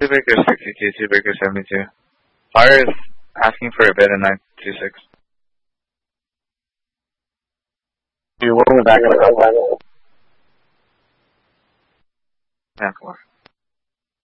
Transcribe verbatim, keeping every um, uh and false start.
Two Baker sixty-two, two Baker seventy-two. Fire is asking for a bid in nine two six. You're willing back in the couple. Yeah, come on.